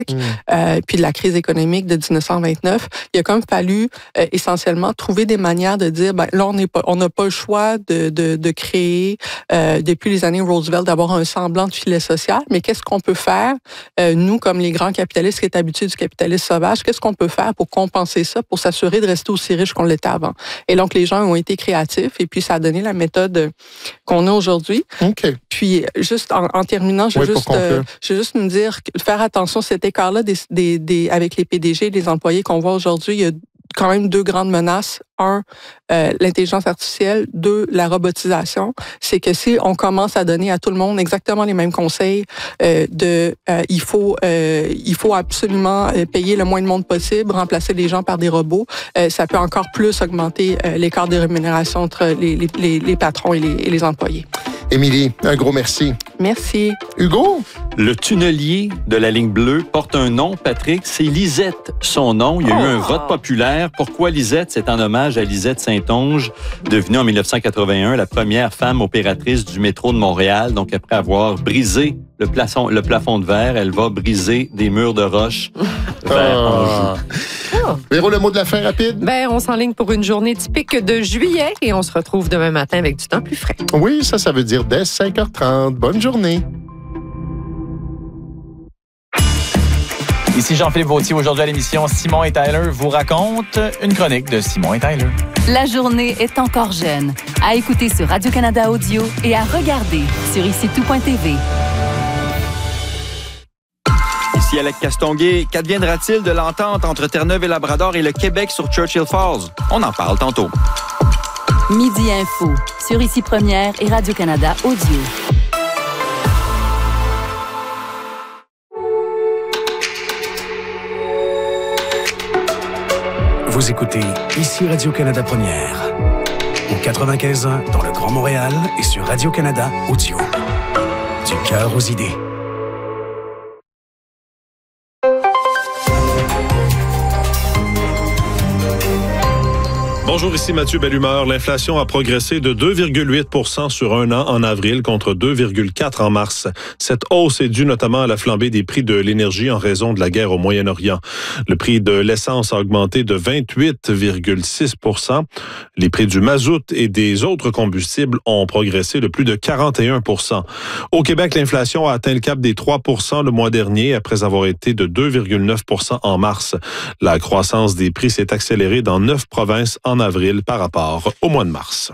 puis de la crise économique de 1929, il a comme fallu essentiellement trouver des manières de dire, ben là, on n'a pas le choix de créer, depuis les années Roosevelt, d'avoir un semblant de filet social, mais qu'est-ce qu'on peut faire, nous, comme les grands capitalistes qui est habitués du capitalisme sauvage, qu'est-ce qu'on peut faire pour compenser ça, pour s'assurer de rester aussi riche qu'on l'était avant? Et donc, les gens ont été créatifs et puis ça a donné la méthode qu'on a aujourd'hui. Okay. Puis, juste en terminant, je vais juste nous dire, faire attention, cet écart-là avec les PDG et les employés qu'on voit aujourd'hui, il y a quand même deux grandes menaces. Un, l'intelligence artificielle. Deux, la robotisation. C'est que si on commence à donner à tout le monde exactement les mêmes conseils il faut absolument payer le moins de monde possible, remplacer les gens par des robots, ça peut encore plus augmenter l'écart de rémunération entre les patrons et les employés. Émilie, un gros merci. Merci. Hugo? Le tunnelier de la ligne bleue porte un nom, Patrick, c'est Lisette, son nom. Il y a eu un vote populaire. Pourquoi Lisette? C'est en hommage à Lisette Saint-Onge, devenue en 1981 la première femme opératrice du métro de Montréal. Donc, après avoir brisé le plafond de verre, elle va briser des murs de roche vers Anjou. Véro, le mot de la fin rapide? Ben, on s'enligne pour une journée typique de juillet et on se retrouve demain matin avec du temps plus frais. Oui, ça veut dire dès 5h30. Bonne journée. Ici Jean-Philippe Vautier. Aujourd'hui à l'émission, Simon et Tyler vous racontent une chronique de Simon et Tyler. La journée est encore jeune. À écouter sur Radio-Canada Audio et à regarder sur icitout.tv. Ici Alec Castonguay, qu'adviendra-t-il de l'entente entre Terre-Neuve et Labrador et le Québec sur Churchill Falls? On en parle tantôt. Midi Info, sur Ici Première et Radio-Canada Audio. Vous écoutez Ici Radio-Canada Première, au 95.1 dans le Grand Montréal et sur Radio-Canada Audio. Du cœur aux idées. Bonjour, ici Mathieu Bellumeur. L'inflation a progressé de 2,8 % sur un an en avril contre 2,4 en mars. Cette hausse est due notamment à la flambée des prix de l'énergie en raison de la guerre au Moyen-Orient. Le prix de l'essence a augmenté de 28,6 %. Les prix du mazout et des autres combustibles ont progressé de plus de 41 %. Au Québec, l'inflation a atteint le cap des 3 % le mois dernier après avoir été de 2,9 % en mars. La croissance des prix s'est accélérée dans 9 provinces en avril par rapport au mois de mars.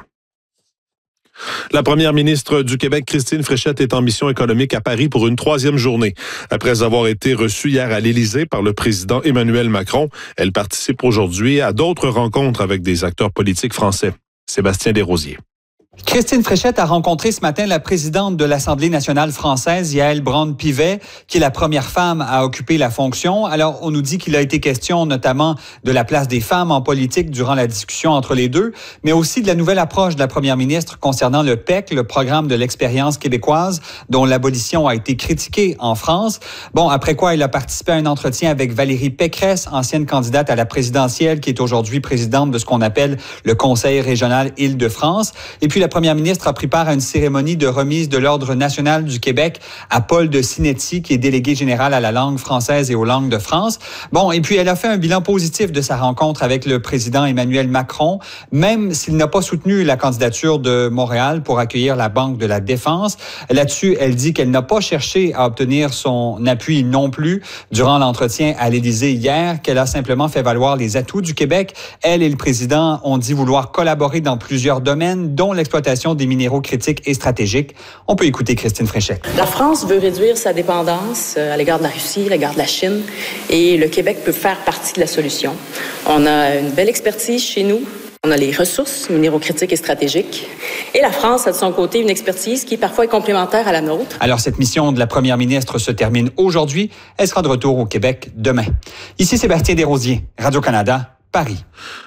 La première ministre du Québec, Christine Fréchette, est en mission économique à Paris pour une 3e journée. Après avoir été reçue hier à l'Élysée par le président Emmanuel Macron, elle participe aujourd'hui à d'autres rencontres avec des acteurs politiques français. Sébastien Desrosiers. Christine Fréchette a rencontré ce matin la présidente de l'Assemblée nationale française, Yaël Braun-Pivet, qui est la première femme à occuper la fonction. Alors, on nous dit qu'il a été question notamment de la place des femmes en politique durant la discussion entre les deux, mais aussi de la nouvelle approche de la première ministre concernant le PEC, le programme de l'expérience québécoise, dont l'abolition a été critiquée en France. Bon, après quoi, il a participé à un entretien avec Valérie Pécresse, ancienne candidate à la présidentielle, qui est aujourd'hui présidente de ce qu'on appelle le Conseil régional Île-de-France. Et puis, la première ministre a pris part à une cérémonie de remise de l'Ordre national du Québec à Paul de Sinetti, qui est délégué général à la langue française et aux langues de France. Bon, et puis elle a fait un bilan positif de sa rencontre avec le président Emmanuel Macron, même s'il n'a pas soutenu la candidature de Montréal pour accueillir la Banque de la Défense. Là-dessus, elle dit qu'elle n'a pas cherché à obtenir son appui non plus durant l'entretien à l'Élysée hier, qu'elle a simplement fait valoir les atouts du Québec. Elle et le président ont dit vouloir collaborer dans plusieurs domaines, dont l'exploitation des minéraux critiques et stratégiques. On peut écouter Christine Fréchette. La France veut réduire sa dépendance à l'égard de la Russie, à l'égard de la Chine, et le Québec peut faire partie de la solution. On a une belle expertise chez nous. On a les ressources minéraux critiques et stratégiques. Et la France a de son côté une expertise qui parfois est complémentaire à la nôtre. Alors, cette mission de la première ministre se termine aujourd'hui. Elle sera de retour au Québec demain. Ici Sébastien Desrosiers, Radio-Canada, Paris.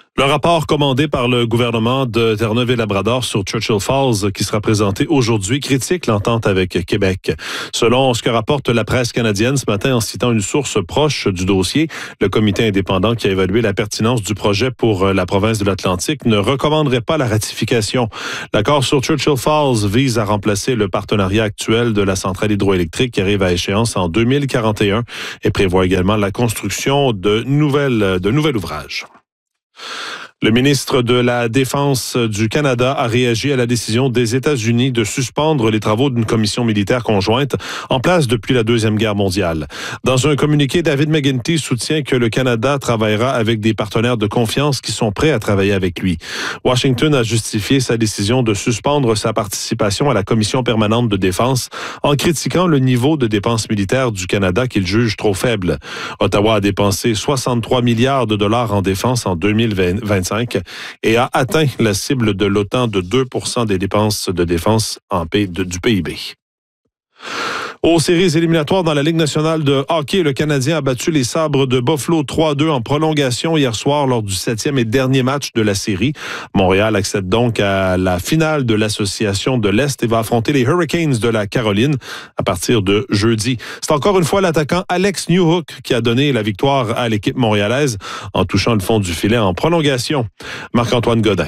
Le rapport commandé par le gouvernement de Terre-Neuve-et-Labrador sur Churchill Falls, qui sera présenté aujourd'hui, critique l'entente avec Québec. Selon ce que rapporte la presse canadienne ce matin en citant une source proche du dossier, le comité indépendant qui a évalué la pertinence du projet pour la province de l'Atlantique ne recommanderait pas la ratification. L'accord sur Churchill Falls vise à remplacer le partenariat actuel de la centrale hydroélectrique qui arrive à échéance en 2041 et prévoit également la construction de nouvel ouvrage. Le ministre de la Défense du Canada a réagi à la décision des États-Unis de suspendre les travaux d'une commission militaire conjointe en place depuis la Deuxième Guerre mondiale. Dans un communiqué, David McGuinty soutient que le Canada travaillera avec des partenaires de confiance qui sont prêts à travailler avec lui. Washington a justifié sa décision de suspendre sa participation à la commission permanente de défense en critiquant le niveau de dépenses militaires du Canada qu'il juge trop faible. Ottawa a dépensé 63 milliards de dollars en défense en 2025 et a atteint la cible de l'OTAN de 2% des dépenses de défense du PIB. Aux séries éliminatoires dans la Ligue nationale de hockey, le Canadien a battu les Sabres de Buffalo 3-2 en prolongation hier soir lors du 7e et dernier match de la série. Montréal accède donc à la finale de l'Association de l'Est et va affronter les Hurricanes de la Caroline à partir de jeudi. C'est encore une fois l'attaquant Alex Newhook qui a donné la victoire à l'équipe montréalaise en touchant le fond du filet en prolongation. Marc-Antoine Godin.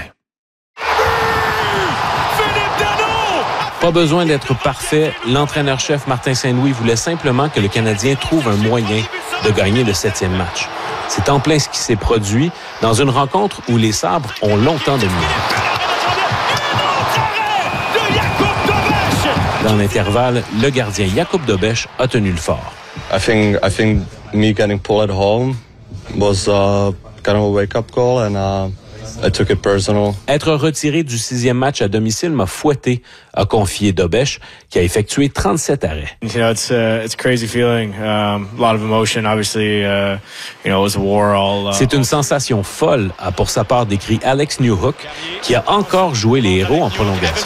Pas besoin d'être parfait. L'entraîneur-chef Martin Saint-Louis voulait simplement que le Canadien trouve un moyen de gagner le 7e match. C'est en plein ce qui s'est produit dans une rencontre où les Sabres ont longtemps dominé. Dans l'intervalle, le gardien Jakub Dobeš a tenu le fort. I think me getting pulled at home was kind of a wake-up call and I took it personal. Être retiré du 6e match à domicile m'a fouetté, a confié Dobeš, qui a effectué 37 arrêts. You know, it's a crazy feeling, a lot of emotion. Obviously, you know, it was a war all. C'est une sensation folle, a pour sa part décrit Alex Newhook, qui a encore joué les héros en prolongation.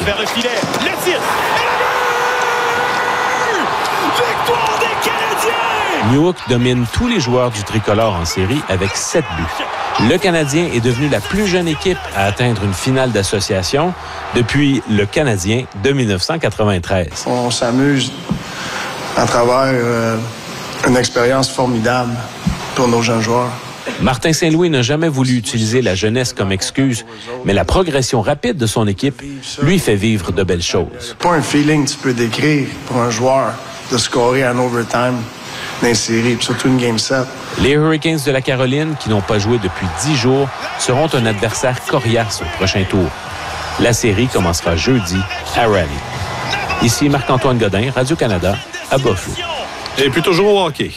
Newhook domine tous les joueurs du tricolore en série avec 7 buts. Le Canadien est devenu la plus jeune équipe à atteindre une finale d'association depuis le Canadien de 1993. On s'amuse à travers une expérience formidable pour nos jeunes joueurs. Martin Saint-Louis n'a jamais voulu utiliser la jeunesse comme excuse, mais la progression rapide de son équipe lui fait vivre de belles choses. C'est pas un feeling que tu peux décrire pour un joueur de scorer en overtime dans une série, surtout une Game 7. Les Hurricanes de la Caroline, qui n'ont pas joué depuis 10 jours, seront un adversaire coriace au prochain tour. La série commencera jeudi à Raleigh. Ici Marc-Antoine Godin, Radio-Canada, à Buffalo. Et puis toujours au hockey.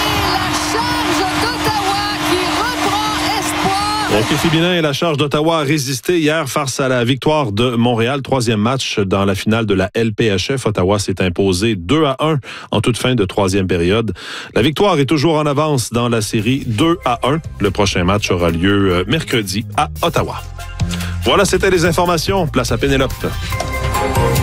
Au hockey féminin et la Charge d'Ottawa a résisté hier face à la victoire de Montréal. 3e match dans la finale de la LPHF. Ottawa s'est imposé 2-1 en toute fin de 3e période. La victoire est toujours en avance dans la série 2-1. Le prochain match aura lieu mercredi à Ottawa. Voilà, c'était les informations. Place à Pénélope.